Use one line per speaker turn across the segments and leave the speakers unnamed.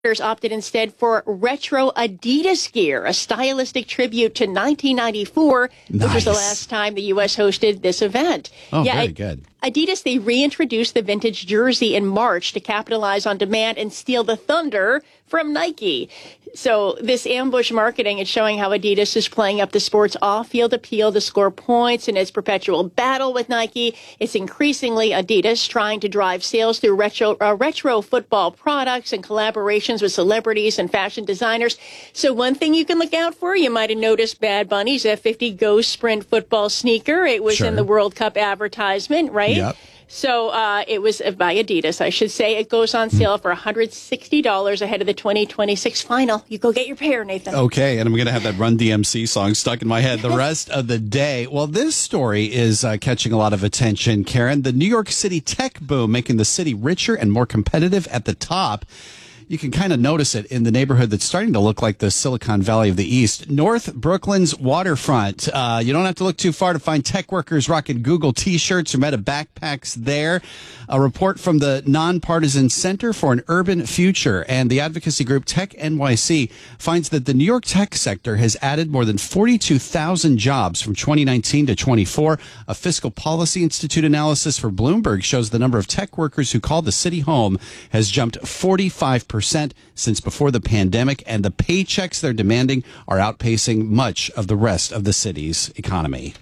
opted instead for retro Adidas gear, a stylistic tribute to 1994, which was the last time the U.S. hosted this event.
Oh, very good.
Adidas, they reintroduced the vintage jersey in March to capitalize on demand and steal the thunder from Nike. So this ambush marketing is showing how Adidas is playing up the sport's off-field appeal to score points in its perpetual battle with Nike. It's increasingly Adidas trying to drive sales through retro football products and collaborations with celebrities and fashion designers. So one thing you can look out for, you might have noticed Bad Bunny's F50 Go Sprint football sneaker. It was in the World Cup advertisement, right?
Yep.
So it was by Adidas, I should say. It goes on sale for $160 ahead of the 2026 final. You go get your pair, Nathan.
Okay, and I'm going to have that Run DMC song stuck in my head the rest of the day. Well, this story is catching a lot of attention, Karen. The New York City tech boom making the city richer and more competitive at the top. You can kind of notice it in the neighborhood that's starting to look like the Silicon Valley of the East. North Brooklyn's waterfront. You don't have to look too far to find tech workers rocking Google T-shirts or Meta backpacks there. A report from the Nonpartisan Center for an Urban Future and the advocacy group Tech NYC finds that the New York tech sector has added more than 42,000 jobs from 2019 to 24. A Fiscal Policy Institute analysis for Bloomberg shows the number of tech workers who call the city home has jumped 45% since before the pandemic, and the paychecks they're demanding are outpacing much of the rest of the city's economy.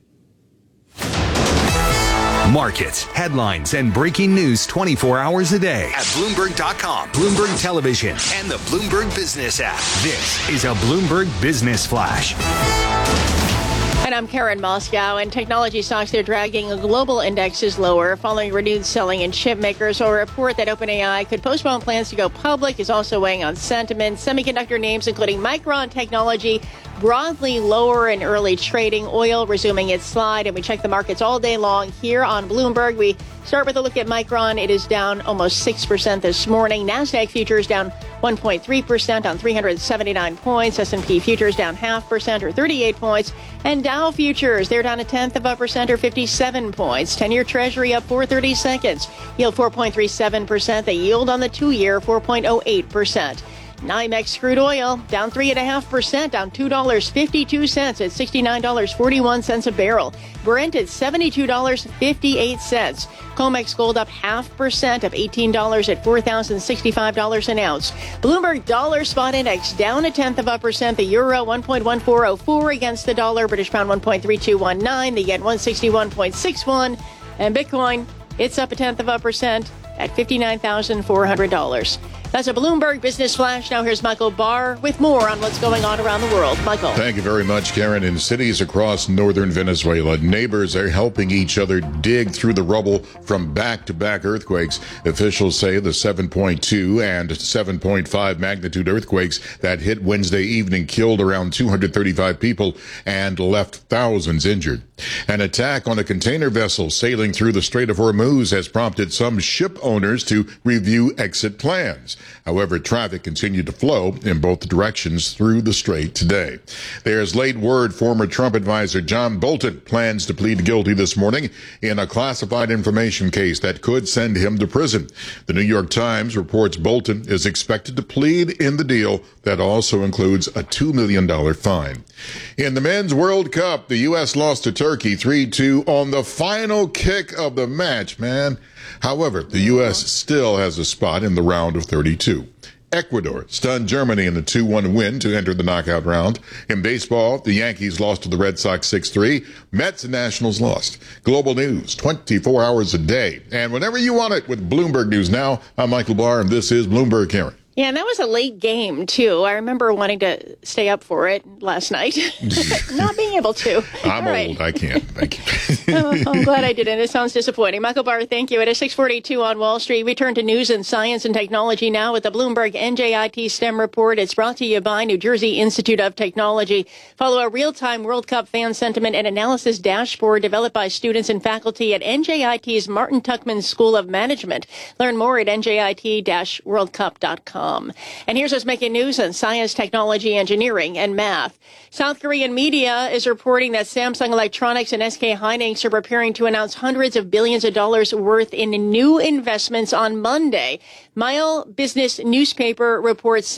Markets, headlines, and breaking news 24 hours a day at Bloomberg.com, Bloomberg Television, and the Bloomberg Business app. This is a Bloomberg Business Flash.
And I'm Karen Moscow, and technology stocks, they're dragging global indexes lower following renewed selling in chip makers. A report that OpenAI could postpone plans to go public is also weighing on sentiment. Semiconductor names, including Micron Technology, broadly lower in early trading. Oil resuming its slide, and we check the markets all day long here on Bloomberg. We start with a look at Micron. It is down almost 6% this morning. NASDAQ futures down 1.3% on 379 points. S&P futures down 0.5% or 38 points. And Dow futures, they're down 0.1% or 57 points. 10-year Treasury up 4/30 seconds. Yield 4.37%. The yield on the 2-year 4.08%. NYMEX crude oil down 3.5%, down $2.52 at $69.41 a barrel. Brent at $72.58. COMEX gold up 0.5%, up $18 at $4,065 an ounce. Bloomberg dollar spot index down 0.1%. The euro 1.1404 against the dollar. British pound 1.3219. The yen 161.61. And Bitcoin, it's up 0.1% at $59,400. That's a Bloomberg Business Flash. Now here's Michael Barr with more on what's going on around the world. Michael.
Thank you very much, Karen. In cities across northern Venezuela, neighbors are helping each other dig through the rubble from back-to-back earthquakes. Officials say the 7.2 and 7.5 magnitude earthquakes that hit Wednesday evening killed around 235 people and left thousands injured. An attack on a container vessel sailing through the Strait of Hormuz has prompted some ship owners to review exit plans. However, traffic continued to flow in both directions through the strait today. There's late word former Trump advisor John Bolton plans to plead guilty this morning in a classified information case that could send him to prison. The New York Times reports Bolton is expected to plead in the deal that also includes a $2 million fine. In the Men's World Cup, the U.S. lost to Turkey 3-2 on the final kick of the match, man. However, the U.S. still has a spot in the round of 32. Ecuador stunned Germany in a 2-1 win to enter the knockout round. In baseball, the Yankees lost to the Red Sox 6-3. Mets and Nationals lost. Global news, 24 hours a day. And whenever you want it with Bloomberg News Now, I'm Michael Barr, and this is Bloomberg Karen.
Yeah, and that was a late game, too. I remember wanting to stay up for it last night, not being able to.
I'm old. I can't. Thank you.
I'm glad I didn't. It sounds disappointing. Michael Barr, thank you. At 6:42 on Wall Street, we turn to news and science and technology now with the Bloomberg NJIT STEM report. It's brought to you by New Jersey Institute of Technology. Follow a real-time World Cup fan sentiment and analysis dashboard developed by students and faculty at NJIT's Martin Tuckman School of Management. Learn more at njit-worldcup.com. come. And here's what's making news on science, technology, engineering, and math. South Korean media is reporting that Samsung Electronics and SK Hynix are preparing to announce hundreds of billions of dollars worth in new investments on Monday. Mail Business newspaper reports